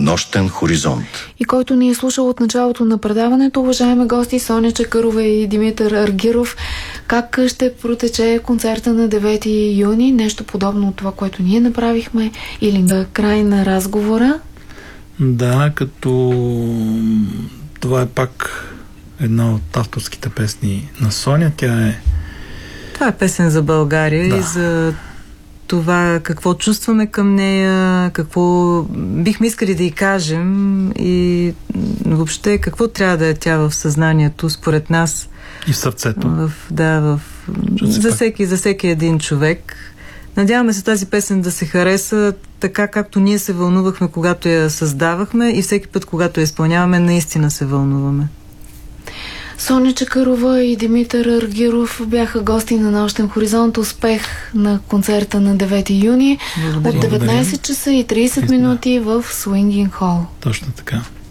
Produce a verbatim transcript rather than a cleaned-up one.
Нощен хоризонт. И който ни е слушал от началото на предаването, уважаеми гости Соня Чакърова и Димитър Аргиров, как ще протече концерта на девети юни? Нещо подобно от това, което ние направихме, или на край на разговора? Да, като това е пак една от авторските песни на Соня. Тя е... Това е песен за България, да, и за това какво чувстваме към нея, какво бихме искали да й кажем и въобще какво трябва да е тя в съзнанието, според нас. И в сърцето. В, да, в, за, всеки, за всеки един човек. Надяваме се тази песен да се хареса така, както ние се вълнувахме, когато я създавахме, и всеки път, когато я изпълняваме, наистина се вълнуваме. Соня Чакърова и Димитър Аргиров бяха гости на Нощен хоризонт. Успех на концерта на девети юни. Благодаря. От деветнайсет часа и трийсет минути в Swinging Hall. Точно така.